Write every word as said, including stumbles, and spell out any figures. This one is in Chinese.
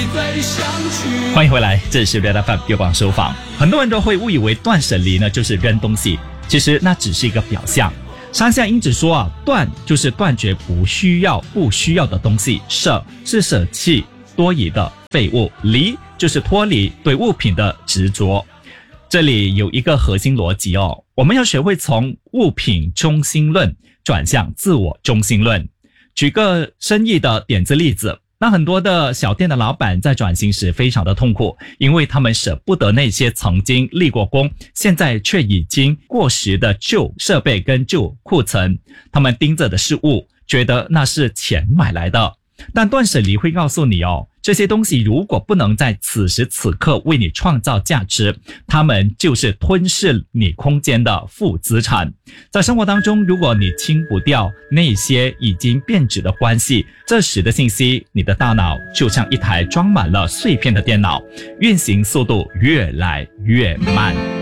欢迎回来，这里是 Red F M 月光书房。很多人都会误以为断舍离呢就是扔东西，其实那只是一个表象。山下英子说啊，断就是断绝不需要不需要的东西，舍是舍弃多余的废物，离就是脱离对物品的执着。这里有一个核心逻辑哦，我们要学会从物品中心论转向自我中心论。举个生意的点子例子，那很多的小店的老板在转型时非常的痛苦，因为他们舍不得那些曾经立过功，现在却已经过时的旧设备跟旧库存，他们盯着的是物，觉得那是钱买来的。但断舍离会告诉你哦，这些东西如果不能在此时此刻为你创造价值，它们就是吞噬你空间的负资产。在生活当中，如果你清不掉那些已经变质的关系，这时的信息，你的大脑就像一台装满了碎片的电脑，运行速度越来越慢。